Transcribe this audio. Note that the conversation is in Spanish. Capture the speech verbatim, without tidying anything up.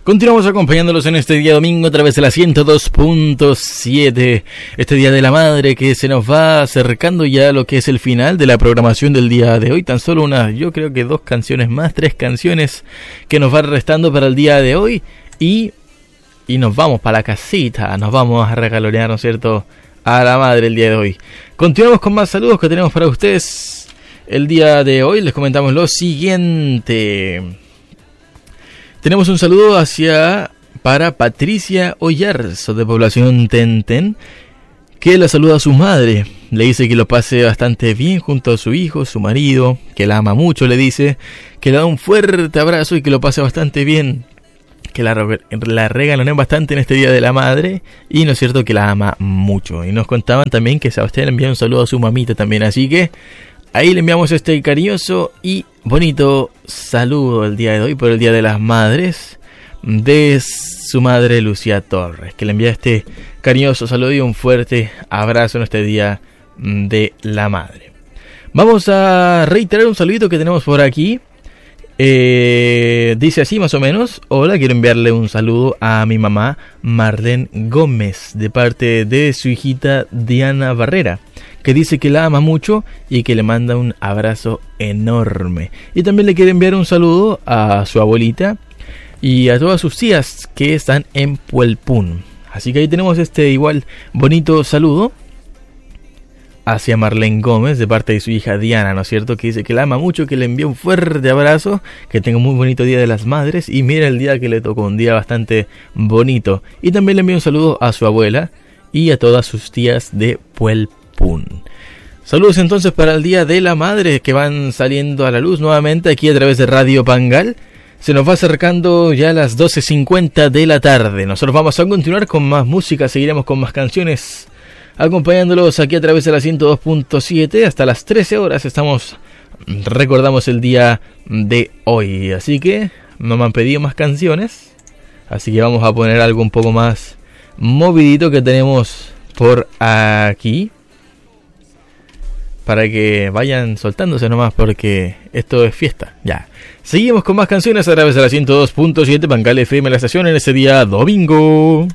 Continuamos acompañándolos en este día domingo a través de la ciento dos punto siete. Este Día de la Madre que se nos va acercando ya a lo que es el final de la programación del día de hoy. Tan solo unas, yo creo que dos canciones más, tres canciones que nos van restando para el día de hoy. Y, y nos vamos para la casita, nos vamos a regalonear, ¿no es cierto?, a la madre el día de hoy. Continuamos con más saludos que tenemos para ustedes. El día de hoy les comentamos lo siguiente. Tenemos un saludo hacia para Patricia Oyarzo, de población Tenten, que la saluda a su madre. Le dice que lo pase bastante bien junto a su hijo, su marido, que la ama mucho, le dice, que le da un fuerte abrazo y que lo pase bastante bien, que la, la regalonen bastante en este Día de la Madre, y no es cierto que la ama mucho. Y nos contaban también que Sebastián le envía un saludo a su mamita también, así que ahí le enviamos este cariñoso y bonito saludo el día de hoy por el Día de las Madres de su madre Lucía Torres, que le envía este cariñoso saludo y un fuerte abrazo en este Día de la Madre. Vamos a reiterar un saludito que tenemos por aquí. Eh, dice así más o menos: hola, quiero enviarle un saludo a mi mamá Marlene Gómez de parte de su hijita Diana Barrera, que dice que la ama mucho y que le manda un abrazo enorme. Y también le quiere enviar un saludo a su abuelita y a todas sus tías que están en Puelpún. Así que ahí tenemos este igual bonito saludo hacia Marlene Gómez de parte de su hija Diana, ¿no es cierto?, que dice que la ama mucho, que le envía un fuerte abrazo, que tenga un muy bonito Día de las Madres, y mira el día que le tocó, un día bastante bonito. Y también le envía un saludo a su abuela y a todas sus tías de Puelpún. Saludos entonces para el Día de la Madre que van saliendo a la luz nuevamente aquí a través de Radio Pangal. Se nos va acercando ya a las doce cincuenta de la tarde. Nosotros vamos a continuar con más música, seguiremos con más canciones, acompañándolos aquí a través de la ciento dos punto siete hasta las trece horas. Estamos, recordamos el día de hoy, así que no me han pedido más canciones, así que vamos a poner algo un poco más movidito que tenemos por aquí, para que vayan soltándose nomás, porque esto es fiesta. Ya, seguimos con más canciones a través de la ciento dos punto siete Pangal F M, la estación, en ese día domingo.